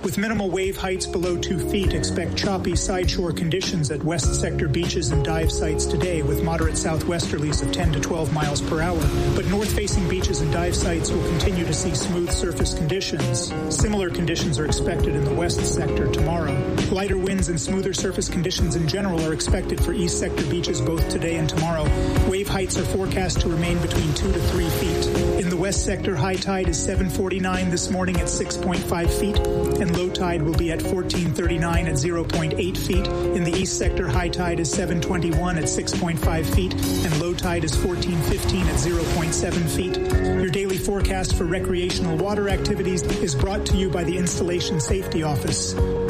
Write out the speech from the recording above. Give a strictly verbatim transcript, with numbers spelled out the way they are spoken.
With minimal wave heights below two feet, expect choppy sideshore conditions at west sector beaches and dive sites today with moderate southwesterlies of ten to twelve miles per hour. But north-facing beaches and dive sites will continue to see smooth surface conditions. Similar conditions are expected in the west sector tomorrow. Lighter winds and smoother surface conditions in general are expected for east sector beaches both today and tomorrow. Wave heights are forecast to remain between two to three feet. In the west sector, high tide is seven forty-nine this morning at six point five feet, and low tide will be at fourteen thirty-nine at zero point eight feet. In the east sector, high tide is seven twenty-one at six point five feet, and low tide is fourteen fifteen at zero point seven feet. Your daily forecast for recreational water activities is brought to you by the Installation Safety Office.